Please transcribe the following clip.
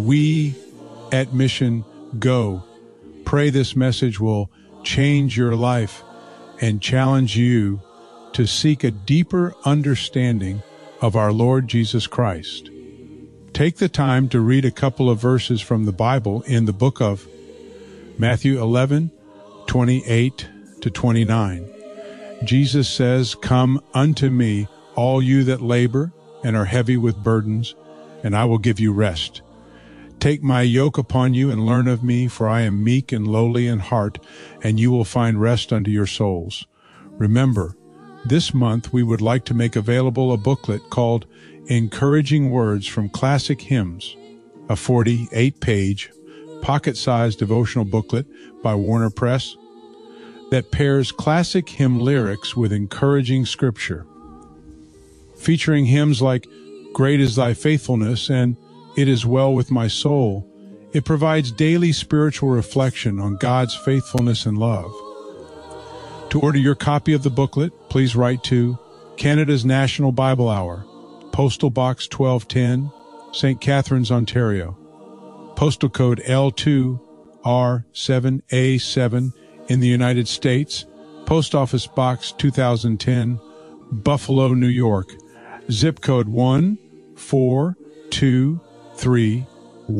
we at Mission Go pray this message will change your life and challenge you to seek a deeper understanding of our Lord Jesus Christ. Take the time to read a couple of verses from the Bible in the book of Matthew 11:28 to 29. Jesus says, "Come unto me, all you that labor and are heavy with burdens, and I will give you rest. Take my yoke upon you and learn of me, for I am meek and lowly in heart, and you will find rest unto your souls." Remember, this month we would like to make available a booklet called Encouraging Words from Classic Hymns, a 48-page, pocket-sized devotional booklet by Warner Press that pairs classic hymn lyrics with encouraging scripture. Featuring hymns like "Great is Thy Faithfulness" and "It Is Well With My Soul," it provides daily spiritual reflection on God's faithfulness and love. To order your copy of the booklet, please write to Canada's National Bible Hour, Postal Box 1210, St. Catharines, Ontario. Postal code L2R7A7 in the United States. Post Office Box 2010, Buffalo, New York. Zip code 14233